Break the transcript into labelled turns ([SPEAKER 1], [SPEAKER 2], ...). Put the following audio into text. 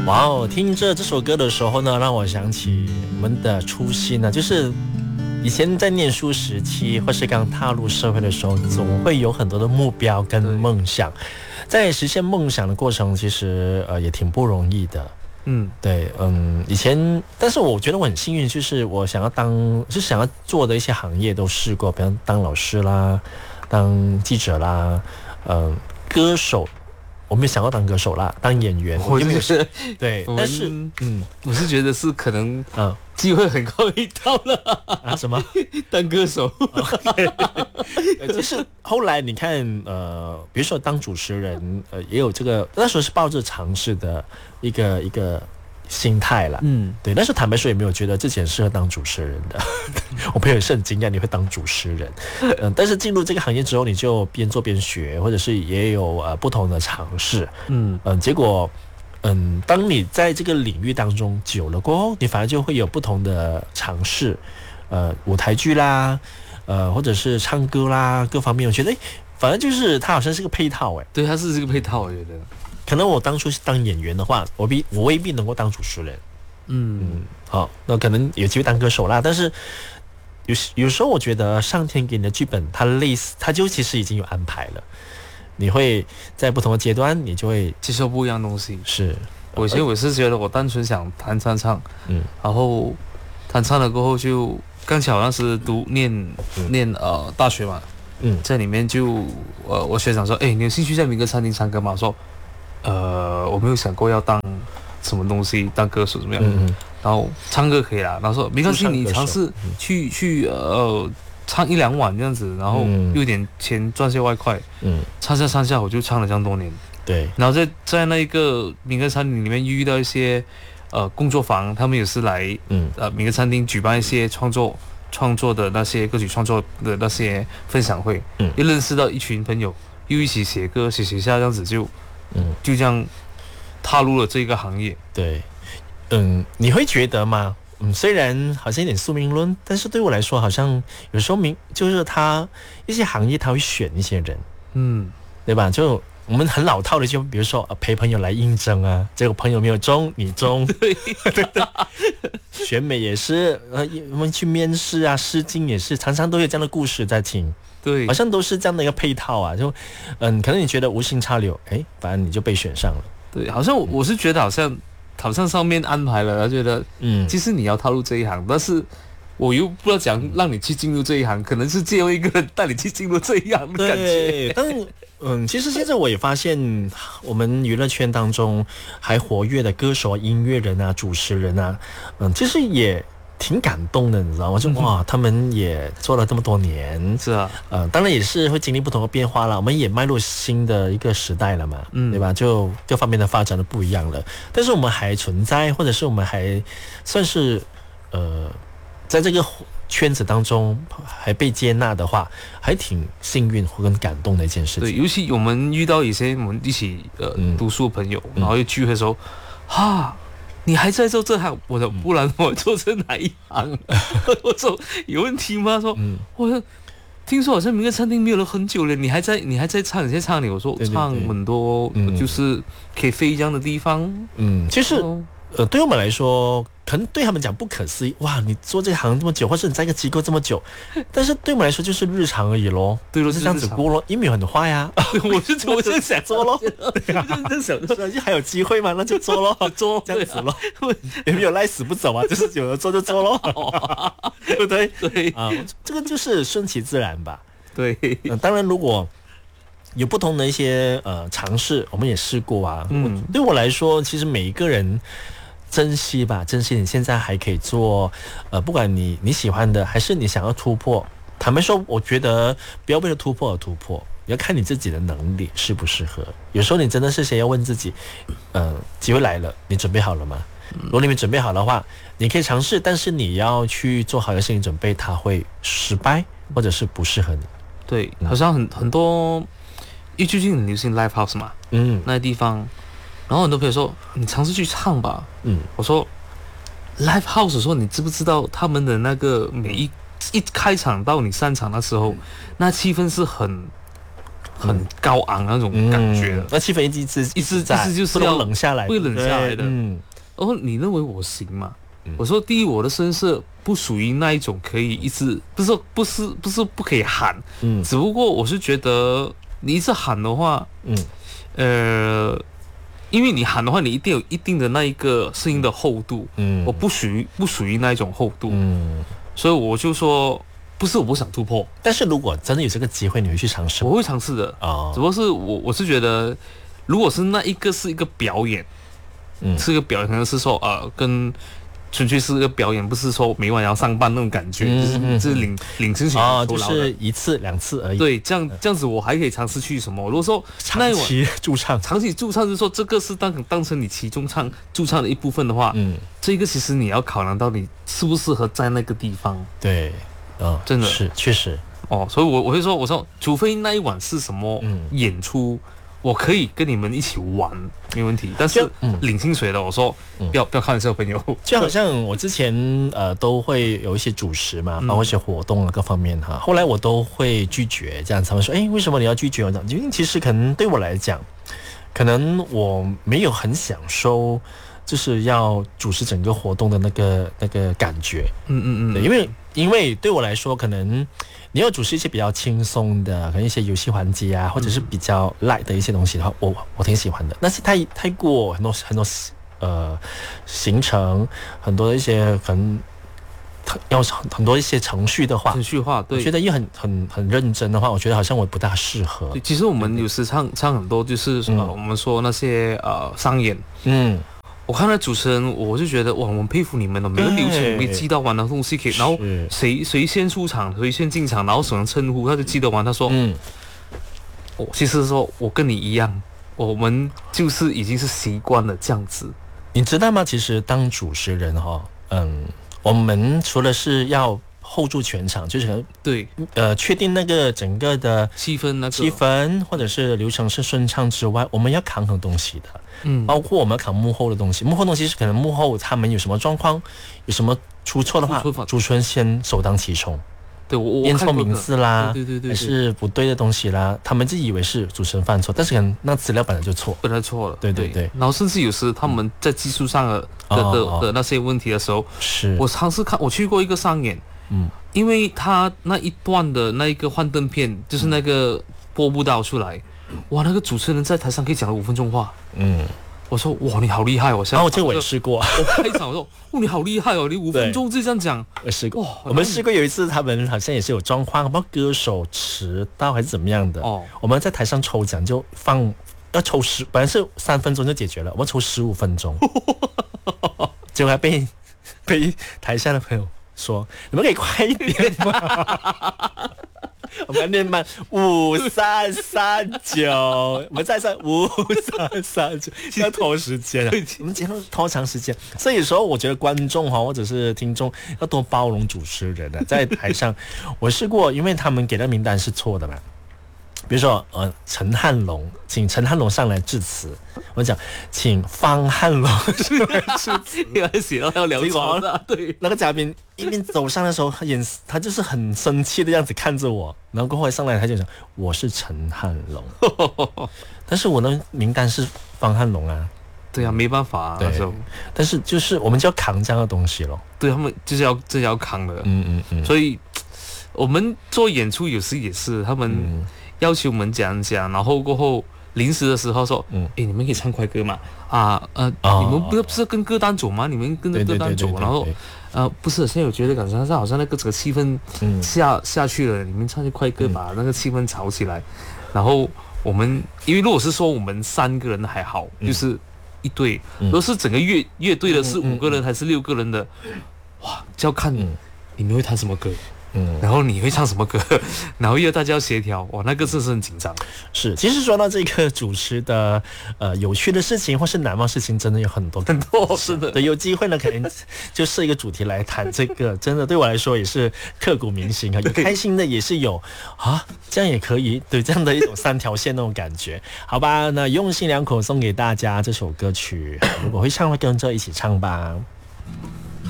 [SPEAKER 1] 哇哦，听着这首歌的时候呢，让我想起我们的初心呢，就是以前在念书时期，或是刚踏入社会的时候，总会有很多的目标跟梦想，在实现梦想的过程，其实也挺不容易的。对，以前，但是我觉得我很幸运，就是我想要做的一些行业都试过，比方当老师啦，当记者啦，歌手。我没有想过当歌手啦，当演员，
[SPEAKER 2] 我就觉得
[SPEAKER 1] 对，但是
[SPEAKER 2] 我是觉得是可能机会很高遇到了
[SPEAKER 1] 啊什么
[SPEAKER 2] 当歌手。
[SPEAKER 1] 其实后来你看，比如说当主持人，也有这个，那时候是抱着尝试的一个心态啦。对，但是坦白说也没有觉得自己很适合当主持人的。我朋友也是很惊讶你会当主持人，但是进入这个行业之后，你就边做边学，或者是也有不同的尝试。结果当你在这个领域当中久了过后，你反而就会有不同的尝试，舞台剧啦，或者是唱歌啦，各方面，我觉得反正就是它好像是个配套。
[SPEAKER 2] 对，它是这个配套，我觉得。
[SPEAKER 1] 可能我当初是当演员的话，我未必能够当主持人。好，那可能有机会当歌手啦。但是有时候我觉得上天给你的剧本，它就其实已经有安排了。你会在不同的阶段，你就会
[SPEAKER 2] 接受不一样的东西。
[SPEAKER 1] 是，
[SPEAKER 2] 我是觉得我单纯想弹唱，然后弹唱了过后就刚巧那时念大学嘛，在里面就我学长说，你有兴趣在民歌餐厅唱歌吗？我说。我没有想过要当什么东西，当歌手怎么样？然后唱歌可以啦。然后说没关系，你尝试去唱1-2晚这样子，然后又有点钱赚些外快。唱下我就唱了这样多年。
[SPEAKER 1] 对。
[SPEAKER 2] 然后在那一个民歌餐厅里面遇到一些工作坊，他们也是来民歌餐厅举办一些创作的那些歌曲创作的那些分享会，又认识到一群朋友，又一起写歌写下这样子就这样踏入了这个行业。
[SPEAKER 1] 对，你会觉得吗？虽然好像有点宿命论，但是对我来说，好像有时候就是一些行业他会选一些人，对吧？就我们很老套的，就比如说陪朋友来应征啊，结果朋友没有中，你中，对，选美也是，我们去面试啊，试镜也是，常常都有这样的故事在听。
[SPEAKER 2] 对，
[SPEAKER 1] 好像都是这样的一个配套啊，就可能你觉得无心插柳，反正你就被选上了。
[SPEAKER 2] 对，好像我是觉得好像上面安排了，他觉得其实你要踏入这一行，但是我又不知道怎样让你去进入这一行，可能是借用一个人带你去进入这一行的感觉。
[SPEAKER 1] 对，但其实现在我也发现，我们娱乐圈当中还活跃的歌手、音乐人啊、主持人啊，其实也挺感动的，你知道吗？就哇，他们也做了这么多年，
[SPEAKER 2] 是啊，
[SPEAKER 1] 当然也是会经历不同的变化了。我们也迈入新的一个时代了嘛，对吧？就各方面的发展都不一样了，但是我们还存在，或者是我们还算是在这个圈子当中还被接纳的话，还挺幸运或跟感动的一件事情。
[SPEAKER 2] 对，尤其我们遇到一些我们一起读书的朋友，然后又聚会的时候，你还在做这行？我说不然我做这哪一行？我说有问题吗？说我说听说好像民歌餐厅没有了很久了，你还在唱，你在唱你？我说唱很多，就是可以飞这样的地方。
[SPEAKER 1] 其实对我们来说，可能对他们讲不可思议，哇，你做这行这么久，或是你在一个机构这么久，但是对我们来说就是日常而已咯。
[SPEAKER 2] 对咯，
[SPEAKER 1] 是这样子过咯，也没有很坏呀。我就想做咯，对啊，就想说，就还有机会嘛，那就做咯，做这样子咯，也没有赖死不走啊，就是有的做就做咯，对不对？
[SPEAKER 2] 对
[SPEAKER 1] 啊，这个就是顺其自然吧。
[SPEAKER 2] 对，
[SPEAKER 1] 当然如果有不同的一些尝试，我们也试过啊。对我来说，其实每一个人。珍惜你现在还可以做，不管你喜欢的，还是你想要突破。坦白说，我觉得不要为了突破而突破，要看你自己的能力适不适合。有时候你真的是先要问自己，机会来了，你准备好了吗？如果你没准备好的话，你可以尝试，但是你要去做好一个心理准备，它会失败或者是不适合你。
[SPEAKER 2] 对，好像很多，因为最近很流行 live house 嘛，那个地方。然后很多朋友说你尝试去唱吧，我说 live house 的时候你知不知道他们的那个每一开场到你散场的时候，那气氛是很很高昂那种感觉的，
[SPEAKER 1] 那气氛一直
[SPEAKER 2] 就是要
[SPEAKER 1] 冷下来，
[SPEAKER 2] 会冷下来的。然后你认为我行吗？我说第一，我的声色不属于那一种可以一直，不是不可以喊，只不过我是觉得你一直喊的话，因为你喊的话，你一定有一定的那一个声音的厚度，我不属于那一种厚度，所以我就说，不是我不想突破，
[SPEAKER 1] 但是如果真的有这个机会，你会去尝试？
[SPEAKER 2] 我会尝试的只不过是我是觉得，如果是那一个是一个表演，是一个表演，可能是说跟纯粹是一个表演，不是说每晚要上班那种感觉，就是领薪水
[SPEAKER 1] 就是一次两次而已。
[SPEAKER 2] 对，这样子我还可以尝试去什么？如果说
[SPEAKER 1] 长期驻唱
[SPEAKER 2] 就是说这个是当成你其中驻唱的一部分的话，这个其实你要考量到你适不适合在那个地方。
[SPEAKER 1] 对，
[SPEAKER 2] 真的
[SPEAKER 1] 是确实
[SPEAKER 2] 所以我会说，我说除非那一晚是什么演出。我可以跟你们一起玩，没问题。但是领薪水的，我说不要开玩笑，朋友。
[SPEAKER 1] 就好像我之前都会有一些主持嘛，包括一些活动啊各方面哈。后来我都会拒绝，这样他们说，为什么你要拒绝？我讲，因为其实可能对我来讲，可能我没有很享受，就是要主持整个活动的那个感觉。对，因为对我来说，可能你要主持一些比较轻松的，可能一些游戏环节啊，或者是比较 light 的一些东西的话，我挺喜欢的。但是太过很多行程，很多一些可能要很多一些程序的话，对，我觉得又很认真的话，我觉得好像我不大适合。
[SPEAKER 2] 对，其实我们有时唱很多，就是我们说那些商演，我看到主持人，我就觉得哇，我很佩服你们的每个流程你们记到完的东西可以，然后谁先出场，谁先进场，然后什么称呼，他就记得完。他说，其实说我跟你一样，我们就是已经是习惯了这样子。
[SPEAKER 1] 你知道吗？其实当主持人我们除了是要hold住全场，就是
[SPEAKER 2] 对
[SPEAKER 1] 确定那个整个的
[SPEAKER 2] 气氛
[SPEAKER 1] 或者是流程是顺畅之外，我们要扛很多东西的。包括我们扛幕后的东西，幕后东西是可能幕后他们有什么状况，有什么出错的话，主持人先首当其冲。
[SPEAKER 2] 对，我
[SPEAKER 1] 念错名字啦，
[SPEAKER 2] 对，
[SPEAKER 1] 还是不对的东西啦，他们自己以为是主持人犯错，但是可能那资料本来就错，对。
[SPEAKER 2] 然后甚至有时他们在技术上的那些问题的时候，我尝试看，我去过一个商演，因为他那一段的那一个幻灯片，就是那个播不到出来，哇，那个主持人在台上可以讲了5分钟话，我说哇，你好厉害！我
[SPEAKER 1] 这个我也试过，
[SPEAKER 2] 我开场我说哦，你好厉害哦，你5分钟就这样讲，
[SPEAKER 1] 我试过。我们试过有一次，他们好像也是有状况，不知道歌手迟到还是怎么样的。我们在台上抽奖就要抽本来是3分钟就解决了，我们抽15分钟，结果还被台下的朋友说：“你们可以快一点吗？”我们练慢5339，我们再算5339，要拖时间，我们节目拖长时间，所以说我觉得观众或者是听众要多包容主持人的，在台上我试过，因为他们给的名单是错的嘛。比如说陈汉龙，请陈汉龙上来致辞。我讲，请方汉龙上来致辞。
[SPEAKER 2] 原来写到要聊床的，对。
[SPEAKER 1] 那个嘉宾一边走上的时候，他就是很生气的样子看着我，然后过后上来他就讲我是陈汉龙，但是我的名单是方汉龙啊。
[SPEAKER 2] 对啊，没办法啊，
[SPEAKER 1] 对。但是就是我们就要扛这样的东西咯。
[SPEAKER 2] 对，他们就是要扛的。所以我们做演出有时也是他们。要求我们讲，然后过后临时的时候说，你们可以唱快歌嘛？你们不是跟歌单走吗？你们跟着歌单走，然后不是，现在我觉得感觉好像那个整个气氛下去了，你们唱些快歌把那个气氛炒起来。然后我们因为如果是说我们3个人还好，就是一队；如果是整个乐队的是5个人还是6个人的，哇，就要看你们会弹什么歌。然后你会唱什么歌，然后大家要协调，哇，那个真是很紧张。
[SPEAKER 1] 是，其实说到这个主持的有趣的事情或是难忘事情，真的有很多，
[SPEAKER 2] 是的。
[SPEAKER 1] 对，有机会呢，可能就设一个主题来谈这个，真的对我来说也是刻骨铭心啊。有开心的，也是有这样也可以，对，这样的一种3条线那种感觉，好吧？那用心良苦送给大家这首歌曲，如果会唱，会跟着一起唱吧。